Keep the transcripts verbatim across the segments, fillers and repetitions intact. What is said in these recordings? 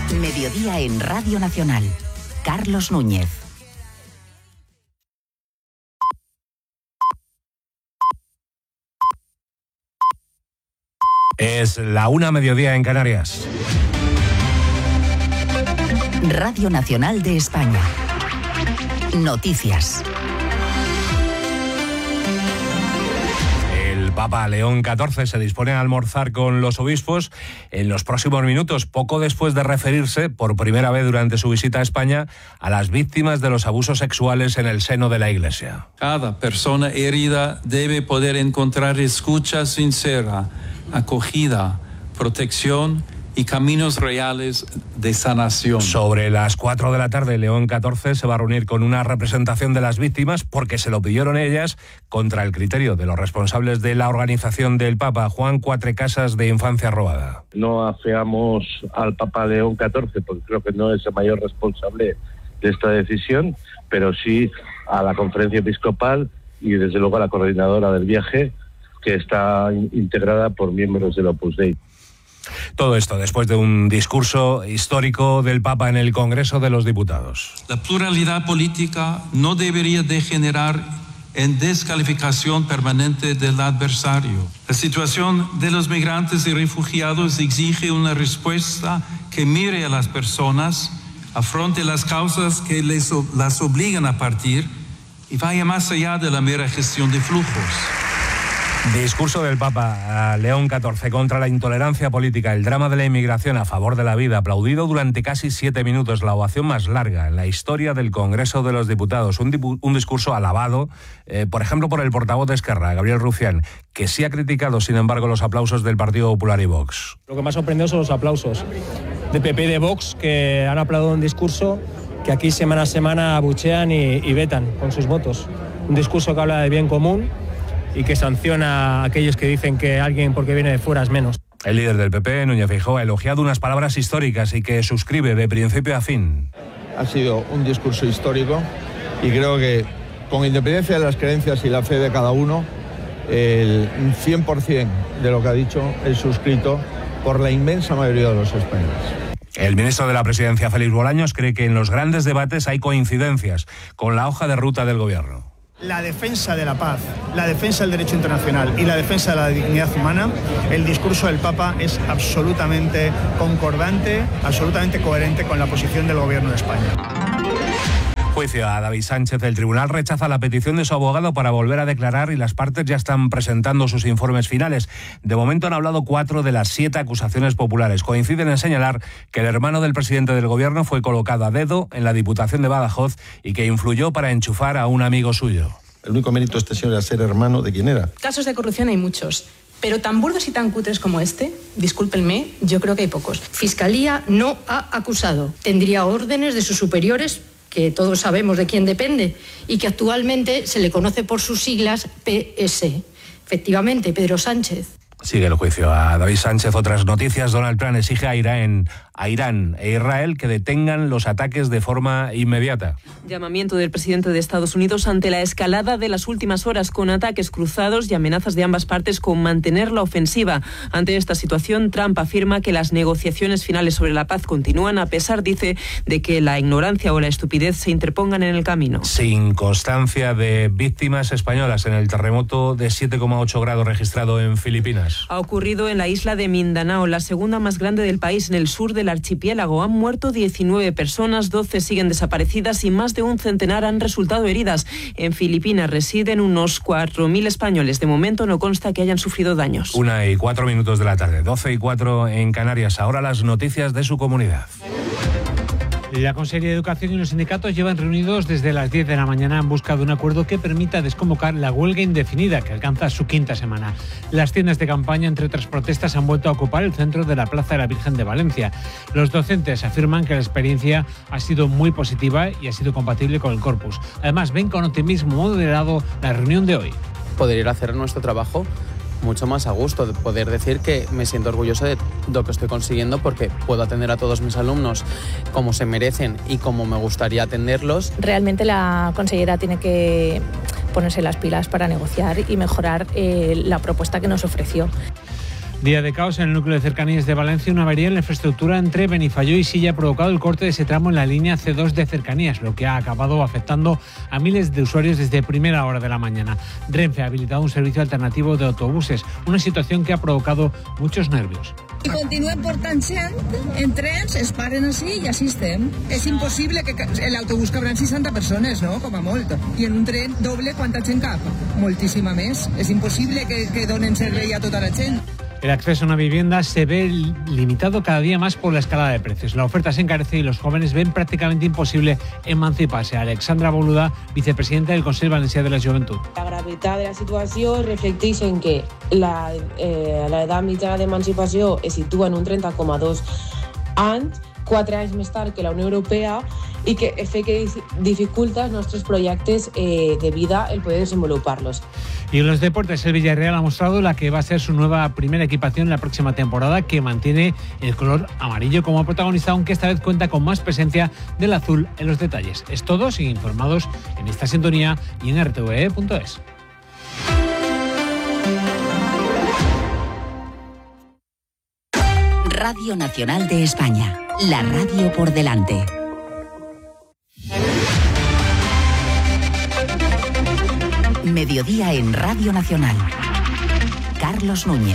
Mediodía en Radio Nacional. Carlos Núñez. Es la una mediodía en Canarias. Radio Nacional de España. Noticias. El Papa León catorce se dispone a almorzar con los obispos en los próximos minutos, poco después de referirse, por primera vez durante su visita a España, a las víctimas de los abusos sexuales en el seno de la Iglesia. Cada persona herida debe poder encontrar escucha sincera, acogida, protección y caminos reales de sanación. Sobre las cuatro de la tarde, León catorce se va a reunir con una representación de las víctimas porque se lo pidieron ellas contra el criterio de los responsables de la organización del Papa, Juan Cuatrecasas, de Infancia Robada. No afeamos al Papa León catorce porque creo que no es el mayor responsable de esta decisión, pero sí a la Conferencia Episcopal y desde luego a la coordinadora del viaje, que está integrada por miembros del Opus Dei. Todo esto después de un discurso histórico del Papa en el Congreso de los Diputados. La pluralidad política no debería degenerar en descalificación permanente del adversario. La situación de los migrantes y refugiados exige una respuesta que mire a las personas, afronte las causas que les, las obligan a partir y vaya más allá de la mera gestión de flujos. Discurso del Papa León catorce contra la intolerancia política, el drama de la inmigración a favor de la vida, aplaudido durante casi siete minutos, la ovación más larga en la historia del Congreso de los Diputados. Un, dipu- un discurso alabado, eh, por ejemplo, por el portavoz de Esquerra, Gabriel Rufián, que sí ha criticado, sin embargo, los aplausos del Partido Popular y Vox. Lo que más sorprendió son los aplausos de P P y de Vox, que han aplaudido un discurso que aquí semana a semana abuchean y, y vetan con sus votos. Un discurso que habla de bien común y que sanciona a aquellos que dicen que alguien porque viene de fuera es menos. El líder del P P, Núñez Feijóo, ha elogiado unas palabras históricas y que suscribe de principio a fin. Ha sido un discurso histórico y creo que, con independencia de las creencias y la fe de cada uno, el cien por ciento de lo que ha dicho es suscrito por la inmensa mayoría de los españoles. El ministro de la Presidencia, Félix Bolaños, cree que en los grandes debates hay coincidencias con la hoja de ruta del Gobierno. La defensa de la paz, la defensa del derecho internacional y la defensa de la dignidad humana, el discurso del Papa es absolutamente concordante, absolutamente coherente con la posición del Gobierno de España. Juicio a David Sánchez. El tribunal rechaza la petición de su abogado para volver a declarar y las partes ya están presentando sus informes finales. De momento han hablado cuatro de las siete acusaciones populares. Coinciden en señalar que el hermano del presidente del gobierno fue colocado a dedo en la Diputación de Badajoz y que influyó para enchufar a un amigo suyo. El único mérito de este señor era ser hermano de quien era. Casos de corrupción hay muchos, pero tan burdos y tan cutres como este, discúlpenme, yo creo que hay pocos. Fiscalía no ha acusado. Tendría órdenes de sus superiores, que todos sabemos de quién depende, y que actualmente se le conoce por sus siglas P S. Efectivamente, Pedro Sánchez. Sigue el juicio a David Sánchez. Otras noticias. Donald Trump exige a Irán, a Irán e Israel que detengan los ataques de forma inmediata. Llamamiento del presidente de Estados Unidos ante la escalada de las últimas horas, con ataques cruzados y amenazas de ambas partes con mantener la ofensiva. Ante esta situación, Trump afirma que las negociaciones finales sobre la paz continúan, a pesar, dice, de que la ignorancia o la estupidez se interpongan en el camino. Sin constancia de víctimas españolas en el terremoto de siete coma ocho grados registrado en Filipinas. Ha ocurrido en la isla de Mindanao, la segunda más grande del país, en el sur del archipiélago. Han muerto diecinueve personas, doce siguen desaparecidas y más de un centenar han resultado heridas. En Filipinas residen unos cuatro mil españoles. De momento no consta que hayan sufrido daños. Una y cuatro minutos de la tarde, doce y cuatro en Canarias. Ahora las noticias de su comunidad. La Consejería de Educación y los sindicatos llevan reunidos desde las diez de la mañana en busca de un acuerdo que permita desconvocar la huelga indefinida, que alcanza su quinta semana. Las tiendas de campaña, entre otras protestas, han vuelto a ocupar el centro de la Plaza de la Virgen de Valencia. Los docentes afirman que la experiencia ha sido muy positiva y ha sido compatible con el corpus. Además, ven con optimismo moderado la reunión de hoy. Poder ir a hacer nuestro trabajo mucho más a gusto, de poder decir que me siento orgulloso de lo que estoy consiguiendo porque puedo atender a todos mis alumnos como se merecen y como me gustaría atenderlos. Realmente la consellera tiene que ponerse las pilas para negociar y mejorar eh, la propuesta que nos ofreció. Día de caos en el núcleo de cercanías de Valencia. Una avería en la infraestructura entre Benifayó y Silla ha provocado el corte de ese tramo en la línea ce dos de cercanías, lo que ha acabado afectando a miles de usuarios desde primera hora de la mañana. Renfe ha habilitado un servicio alternativo de autobuses, una situación que ha provocado muchos nervios. I continuen portant gent en trens, es paren així i així estem. És impossible que en l'autobús cabran seixanta persones, no? Com a molt. I en un tren doble, quanta gent cap? Moltíssima més. És impossible que, que donen servei a tota la gent. El acceso a una vivienda se ve limitado cada día más por la escalada de precios. La oferta se encarece y los jóvenes ven prácticamente imposible emanciparse. Alexandra Boluda, vicepresidenta del Consell Valencià de la Joventut. La gravetat de la situació reflecteix en que la, eh, l'edat mitjana d'emancipació es situa en un trenta coma dos anys, quatre anys més tard que la Unió Europea, y que fe que dificulta nuestros proyectos eh, de vida el poder desenvoluparlos. Y en los deportes, el Villarreal ha mostrado la que va a ser su nueva primera equipación en la próxima temporada, que mantiene el color amarillo como protagonista, aunque esta vez cuenta con más presencia del azul en los detalles. Es todo, siguen informados en esta sintonía y en r t v e punto es. Radio Nacional de España, la radio por delante. Mediodía en Radio Nacional. Carlos Núñez.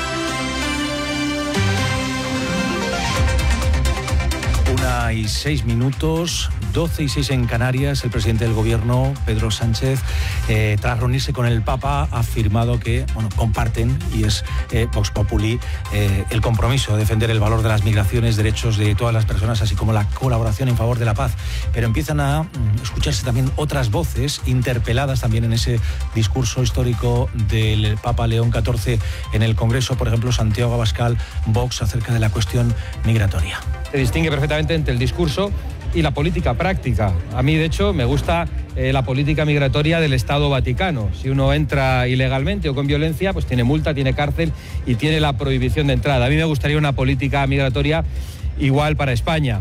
Una y seis minutos, doce y seis en Canarias. El presidente del gobierno, Pedro Sánchez, eh, tras reunirse con el Papa, ha afirmado que, bueno, comparten, y es eh, Vox Populi, eh, el compromiso de defender el valor de las migraciones, derechos de todas las personas, así como la colaboración en favor de la paz. Pero empiezan a mm, escucharse también otras voces interpeladas también en ese discurso histórico del Papa León catorce en el Congreso. Por ejemplo, Santiago Abascal, Vox, acerca de la cuestión migratoria. Se distingue perfectamente entre el discurso y la política práctica. A mí, de hecho, me gusta eh, la política migratoria del Estado Vaticano. Si uno entra ilegalmente o con violencia, pues tiene multa, tiene cárcel y tiene la prohibición de entrada. A mí me gustaría una política migratoria igual para España.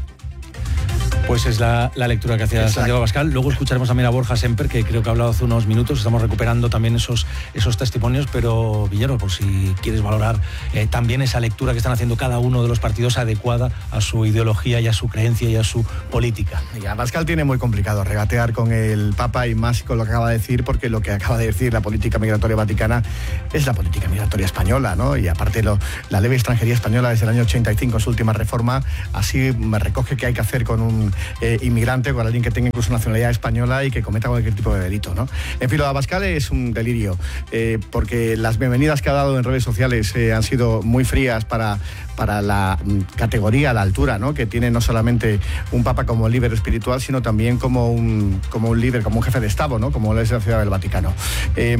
Pues es la, la lectura que hacía Exacto. Santiago Abascal. Luego escucharemos también a Borja Semper, que creo que ha hablado hace unos minutos. Estamos recuperando también esos, esos testimonios, pero Villero, por si quieres valorar eh, también esa lectura que están haciendo cada uno de los partidos adecuada a su ideología y a su creencia y a su política. Y Abascal tiene muy complicado regatear con el Papa y más con lo que acaba de decir, porque lo que acaba de decir la política migratoria vaticana es la política migratoria española, ¿no? Y aparte lo, la ley de extranjería española desde el año ochenta y cinco, su última reforma, así me recoge que hay que hacer con un Eh, inmigrante, con alguien que tenga incluso nacionalidad española y que cometa cualquier tipo de delito, ¿no? En fin, lo de Abascal es un delirio, eh, porque las bienvenidas que ha dado en redes sociales eh, han sido muy frías para, para la mm, categoría, la altura, ¿no? Que tiene no solamente un papa como líder espiritual, sino también como un, como un líder, como un jefe de Estado, ¿no? Como lo es la Ciudad del Vaticano. Eh,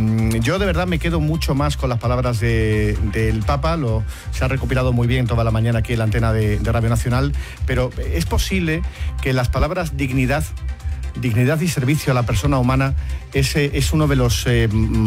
yo de verdad me quedo mucho más con las palabras de, del Papa, lo, se ha recopilado muy bien toda la mañana aquí en la antena de, de Radio Nacional, pero es posible que las palabras dignidad, dignidad y servicio a la persona humana es, es uno de los eh,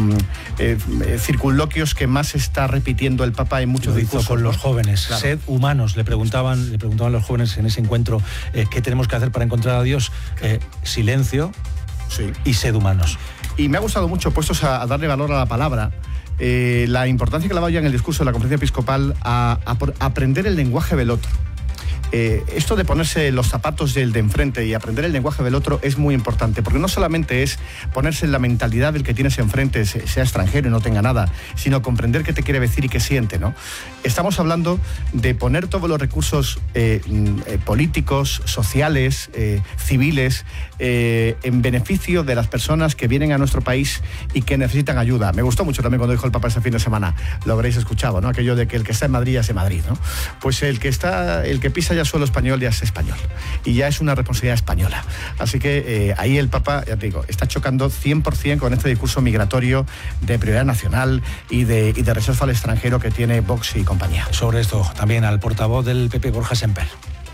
eh, circunloquios que más está repitiendo el Papa en muchos discursos. Con los jóvenes, claro. Sed humanos, le preguntaban, le preguntaban los jóvenes en ese encuentro, eh, ¿qué tenemos que hacer para encontrar a Dios? Eh, silencio sí. y sed humanos. Y me ha gustado mucho, puestos a, a darle valor a la palabra, eh, la importancia que le ha dado ya en el discurso de la Conferencia Episcopal a, a, a aprender el lenguaje del otro. Eh, esto de ponerse los zapatos del de enfrente y aprender el lenguaje del otro es muy importante, porque no solamente es ponerse en la mentalidad del que tienes enfrente, sea extranjero y no tenga nada, sino comprender qué te quiere decir y qué siente, ¿no? Estamos hablando de poner todos los recursos eh, eh, políticos, sociales, eh, civiles, eh, en beneficio de las personas que vienen a nuestro país y que necesitan ayuda. Me gustó mucho también cuando dijo el Papa ese fin de semana, lo habréis escuchado, ¿no? Aquello de que el que está en Madrid ya es de Madrid, ¿no? Pues el que está, el que pisa ya suelo español ya es español y ya es una responsabilidad española. Así que eh, ahí el Papa, ya te digo, está chocando cien por ciento con este discurso migratorio de prioridad nacional y de, y de rechazo al extranjero que tiene Vox y compañía. Sobre esto también al portavoz del P P, Borja Semper.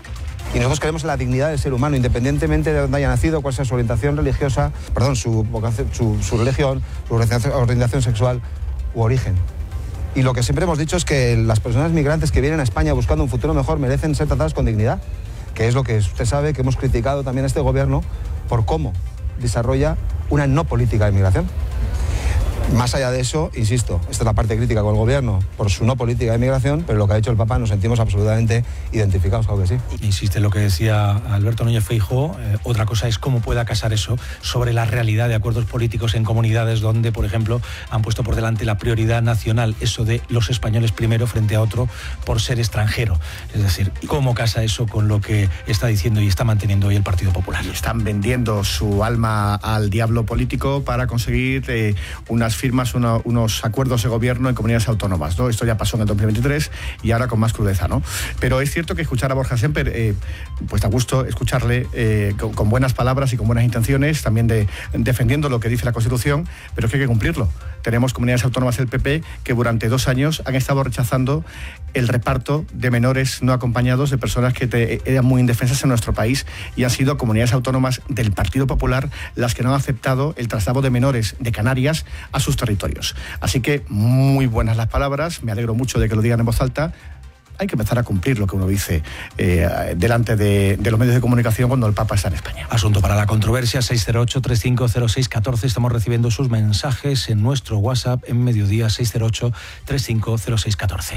Y nosotros creemos en la dignidad del ser humano, independientemente de dónde haya nacido, cuál sea su orientación religiosa, perdón, su, vocación, su, su religión, su orientación sexual u origen. Y lo que siempre hemos dicho es que las personas migrantes que vienen a España buscando un futuro mejor merecen ser tratadas con dignidad, que es lo que usted sabe que hemos criticado también a este gobierno por cómo desarrolla una no política de inmigración. Más allá de eso, insisto, esta es la parte crítica con el gobierno por su no política de migración, pero lo que ha dicho el Papa nos sentimos absolutamente identificados, claro que sí. Insiste en lo que decía Alberto Núñez Feijóo, eh, otra cosa es cómo pueda casar eso sobre la realidad de acuerdos políticos en comunidades donde, por ejemplo, han puesto por delante la prioridad nacional, eso de los españoles primero frente a otro por ser extranjero. Es decir, ¿cómo casa eso con lo que está diciendo y está manteniendo hoy el Partido Popular? Están vendiendo su alma al diablo político para conseguir eh, unas firmas, una, unos acuerdos de gobierno en comunidades autónomas, ¿no? Esto ya pasó en el dos mil veintitrés y ahora con más crudeza, ¿no? Pero es cierto que escuchar a Borja Semper, eh, pues da gusto escucharle eh, con, con buenas palabras y con buenas intenciones, también de, defendiendo lo que dice la Constitución, pero es que hay que cumplirlo. Tenemos comunidades autónomas del P P que durante dos años han estado rechazando el reparto de menores no acompañados de personas que te, eran muy indefensas en nuestro país, y han sido comunidades autónomas del Partido Popular las que no han aceptado el traslado de menores de Canarias a sus territorios. Así que muy buenas las palabras, me alegro mucho de que lo digan en voz alta. Hay que empezar a cumplir lo que uno dice eh, delante de, de los medios de comunicación cuando el Papa está en España. Asunto para la controversia, seis cero ocho, tres cinco cero seis, uno cuatro. Estamos recibiendo sus mensajes en nuestro WhatsApp en mediodía, seis cero ocho, tres cinco cero seis, uno cuatro.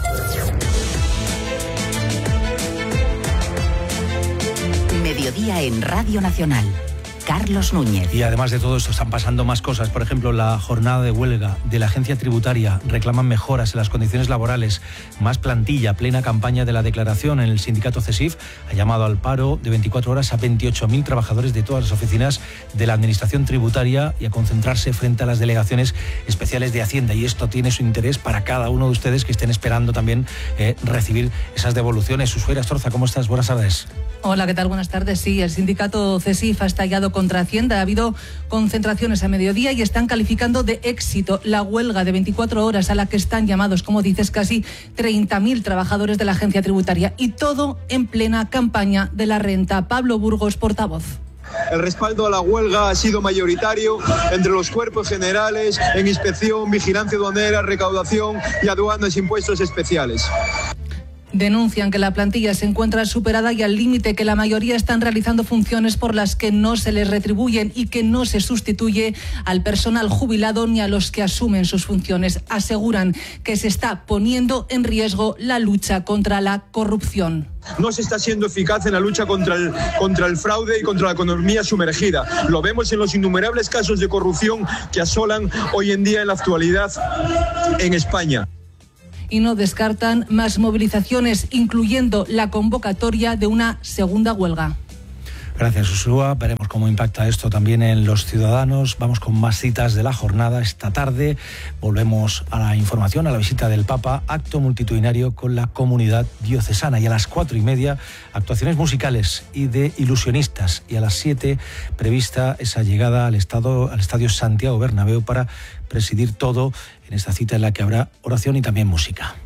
Mediodía en Radio Nacional. Carlos Núñez. Y además de todo esto están pasando más cosas. Por ejemplo, la jornada de huelga de la agencia tributaria. Reclaman mejoras en las condiciones laborales, más plantilla, plena campaña de la declaración. En el sindicato CESIF ha llamado al paro de veinticuatro horas a veintiocho mil trabajadores de todas las oficinas de la administración tributaria y a concentrarse frente a las delegaciones especiales de Hacienda. Y esto tiene su interés para cada uno de ustedes que estén esperando también eh, recibir esas devoluciones. Ushuaia Astorza, ¿cómo estás? Buenas tardes. Hola, ¿qué tal? Buenas tardes. Sí, el sindicato CESIF ha estallado contra Hacienda. Ha habido concentraciones a mediodía y están calificando de éxito la huelga de veinticuatro horas a la que están llamados, como dices, casi treinta mil trabajadores de la agencia tributaria. Y todo en plena campaña de la renta. Pablo Burgos, portavoz. El respaldo a la huelga ha sido mayoritario entre los cuerpos generales en inspección, vigilancia aduanera, recaudación y aduanas e impuestos especiales. Denuncian que la plantilla se encuentra superada y al límite, que la mayoría están realizando funciones por las que no se les retribuyen y que no se sustituye al personal jubilado ni a los que asumen sus funciones. Aseguran que se está poniendo en riesgo la lucha contra la corrupción. No se está siendo eficaz en la lucha contra el, contra el fraude y contra la economía sumergida. Lo vemos en los innumerables casos de corrupción que asolan hoy en día en la actualidad en España. Y no descartan más movilizaciones, incluyendo la convocatoria de una segunda huelga. Gracias, Ushua. Veremos cómo impacta esto también en los ciudadanos. Vamos con más citas de la jornada. Esta tarde volvemos a la información, a la visita del Papa, acto multitudinario con la comunidad diocesana. Y a las cuatro y media, actuaciones musicales y de ilusionistas. Y a las siete, prevista esa llegada al, estado, al Estadio Santiago Bernabéu para presidir todo en esta cita en la que habrá oración y también música.